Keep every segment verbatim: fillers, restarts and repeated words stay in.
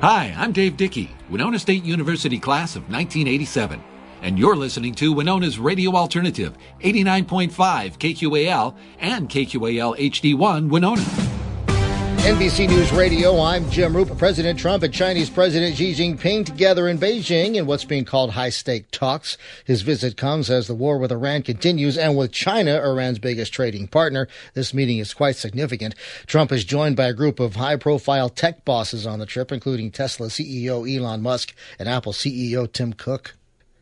Hi, I'm Dave Dickey, Winona State University class of nineteen eighty-seven, and you're listening to Winona's Radio Alternative, eighty-nine point five K Q A L and K Q A L H D one Winona. N B C News Radio, I'm Jim Roop. President Trump and Chinese President Xi Jinping together in Beijing in what's being called high-stake talks. His visit comes as the war with Iran continues, and with China, Iran's biggest trading partner, this meeting is quite significant. Trump is joined by a group of high-profile tech bosses on the trip, including Tesla C E O Elon Musk and Apple C E O Tim Cook.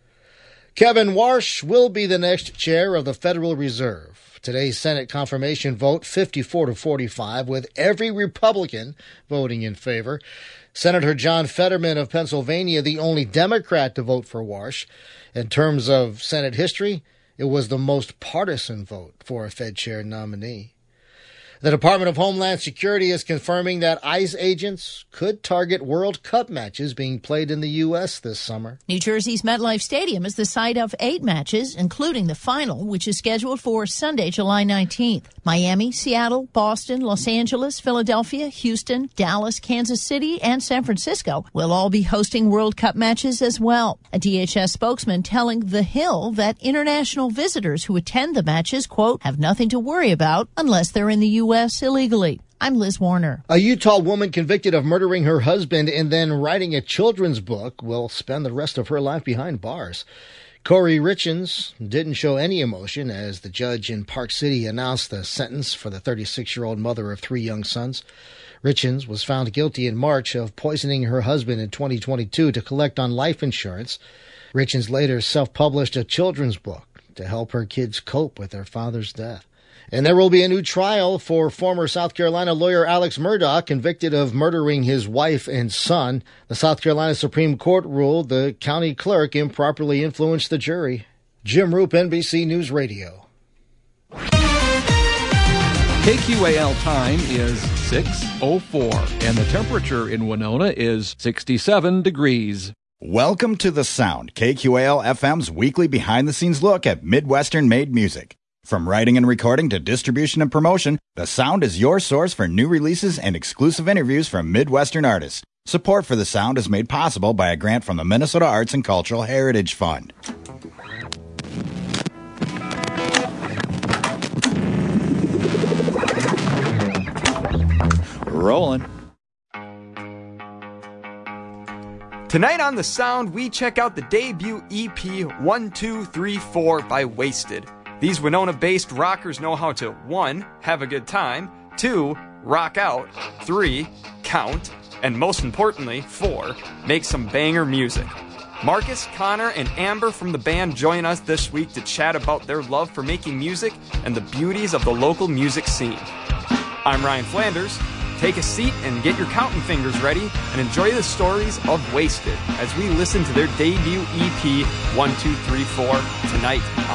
Kevin Warsh will be the next chair of the Federal Reserve. Today's Senate confirmation vote, fifty-four to forty-five, with every Republican voting in favor. Senator John Fetterman of Pennsylvania, the only Democrat to vote for Warsh. In terms of Senate history, it was the most partisan vote for a Fed chair nominee. The Department of Homeland Security is confirming that ICE agents could target World Cup matches being played in the U S this summer. New Jersey's MetLife Stadium is the site of eight matches, including the final, which is scheduled for Sunday, July nineteenth. Miami, Seattle, Boston, Los Angeles, Philadelphia, Houston, Dallas, Kansas City, and San Francisco will all be hosting World Cup matches as well. A D H S spokesman telling The Hill that international visitors who attend the matches, quote, have nothing to worry about unless they're in the U S illegally. I'm Liz Warner. A Utah woman convicted of murdering her husband and then writing a children's book will spend the rest of her life behind bars. Corey Richens didn't show any emotion as the judge in Park City announced the sentence for the thirty-six-year-old mother of three young sons. Richens was found guilty in March of poisoning her husband in twenty twenty-two to collect on life insurance. Richens later self-published a children's book to help her kids cope with their father's death. And there will be a new trial for former South Carolina lawyer Alex Murdaugh, convicted of murdering his wife and son. The South Carolina Supreme Court ruled the county clerk improperly influenced the jury. Jim Roop, N B C News Radio. K Q A L time is six oh four, and the temperature in Winona is sixty-seven degrees. Welcome to The Sound, K Q A L F M's weekly behind-the-scenes look at Midwestern-made music. From writing and recording to distribution and promotion, The Sound is your source for new releases and exclusive interviews from Midwestern artists. Support for The Sound is made possible by a grant from the Minnesota Arts and Cultural Heritage Fund. Rolling. Tonight on The Sound, we check out the debut E P one two three four by Wasted. These Winona-based rockers know how to, one, have a good time, two, rock out, three, count, and most importantly, four, make some banger music. Marcus, Connor, and Amber from the band join us this week to chat about their love for making music and the beauties of the local music scene. I'm Ryan Flanders. Take a seat and get your counting fingers ready and enjoy the stories of Wasted as we listen to their debut E P one two three four tonight